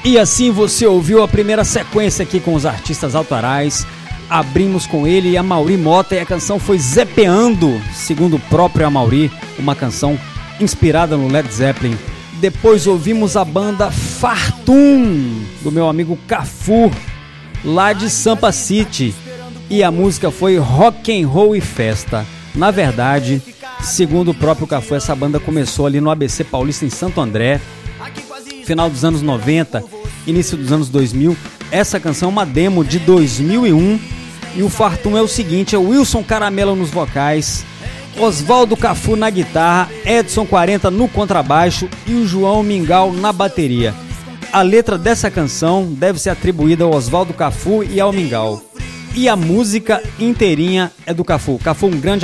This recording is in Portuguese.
E assim você ouviu a primeira sequência aqui com os artistas autorais. Abrimos com ele, Amaury Mota, e a canção foi Zepeando, segundo o próprio Amaury, uma canção inspirada no Led Zeppelin. Depois ouvimos a banda Fartum, do meu amigo Cafu, lá de Sampa City, e a música foi Rock and Roll e Festa. Na verdade, segundo o próprio Cafu, essa banda começou ali no ABC Paulista, em Santo André, final dos anos 90, início dos anos 2000. Essa canção é uma demo de 2001, e o Fartum é o seguinte: é o Wilson Caramelo nos vocais, Oswaldo Cafu na guitarra, Edson 40 no contrabaixo e o João Mingau na bateria. A letra dessa canção deve ser atribuída ao Oswaldo Cafu e ao Mingau, e a música inteirinha é do Cafu. Cafu, um grande